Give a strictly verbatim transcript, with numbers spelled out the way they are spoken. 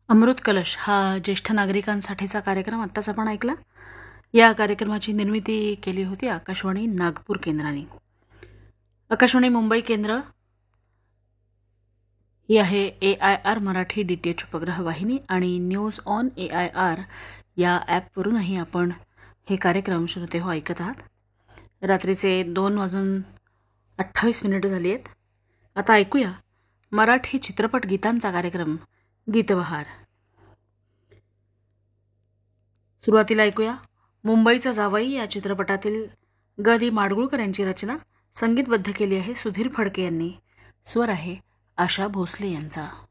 अमृत कलश हा ज्येष्ठ नागरिकांसाठीचा कार्यक्रम आत्ताच आपण ऐकला. या कार्यक्रमाची निर्मिती केली होती आकाशवाणी नागपूर केंद्राने. आकाशवाणी मुंबई केंद्र ही आहे ए I R Marathi D T H उपग्रह वाहिनी आणि news on A I R या ॲपवरूनही आपण हे कार्यक्रम श्रोते हो ऐकत आहात. रात्रीचे दोन वाजून अठ्ठावीस मिनिटं झाली आहेत. आता ऐकूया मराठी चित्रपट गीतांचा कार्यक्रम गीतबहार. सुरुवातीला ऐकूया मुंबईचा जावई या चित्रपटातील ग दी माडगुळकर यांची रचना. संगीतबद्ध केली आहे सुधीर फडके यांनी. स्वर आहे आशा भोसले यांचा.